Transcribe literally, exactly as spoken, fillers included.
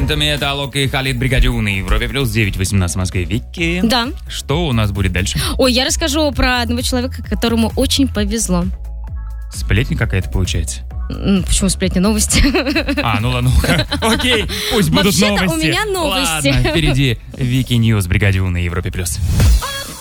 конкурентами. Это Алок и Халид Бригадюн на Европе плюс девять восемнадцать в Москве. Вики. Да. Что у нас будет дальше? Ой, я расскажу про одного человека, которому очень повезло. Сплетня какая-то получается. Почему сплетни, новости? А, ну ладно. Окей, пусть будут Вообще-то новости. у меня новости. Ладно, впереди Вики Ньюс Бригадюн на Европе плюс.